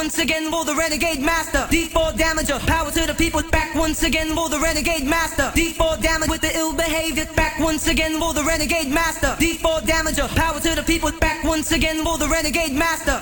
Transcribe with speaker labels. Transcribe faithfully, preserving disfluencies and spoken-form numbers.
Speaker 1: Once again for the renegade master, D four damager, power to the people. Back once again for the renegade master, D four damage with the ill behavior. Back once again for the renegade master, D four damager, power to the people. Back once again for the renegade master.